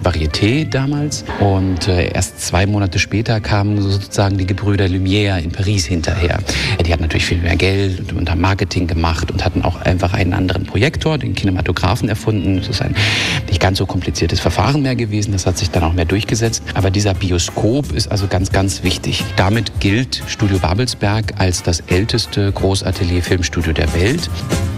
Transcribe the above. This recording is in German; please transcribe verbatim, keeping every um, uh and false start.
Varieté damals. Und äh, erst zwei Monate später kamen sozusagen die Gebrüder Lumière in Paris hinterher. Die hatten natürlich viel mehr Geld und haben Marketing gemacht und hatten auch einfach einen anderen Projektor, den Kinematographen, erfunden. Das ist ein nicht ganz so kompliziertes Verfahren mehr gewesen. Das hat sich dann auch mehr durchgesetzt. Aber dieser Bioskop ist also ganz, ganz wichtig. Damit gilt Studio Babelsberg als das älteste Großatelier-Filmstudio der Welt.